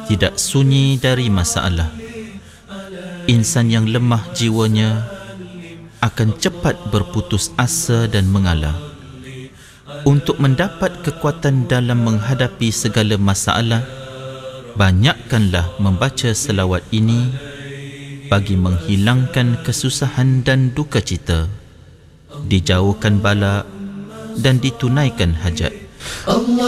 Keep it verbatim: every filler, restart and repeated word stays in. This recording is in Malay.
tidak sunyi dari masalah. Insan yang lemah jiwanya akan cepat berputus asa dan mengalah. Untuk mendapat kekuatan dalam menghadapi segala masalah, banyakkanlah membaca selawat ini bagi menghilangkan kesusahan dan duka cita, dijauhkan bala dan ditunaikan hajat. Allah